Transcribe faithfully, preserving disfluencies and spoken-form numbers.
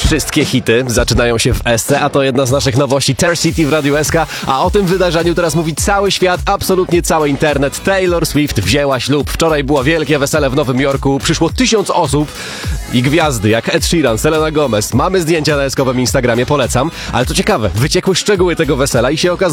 Wszystkie hity zaczynają się w S C, a to jedna z naszych nowości Tear City w Radiu S K, a o tym wydarzeniu teraz mówi cały świat, absolutnie cały internet. Taylor Swift wzięła ślub. Wczoraj było wielkie wesele w Nowym Jorku, przyszło tysiąc osób i gwiazdy jak Ed Sheeran, Selena Gomez. Mamy zdjęcia na eskowym Instagramie, polecam, ale to ciekawe, wyciekły szczegóły tego wesela i się okazuje,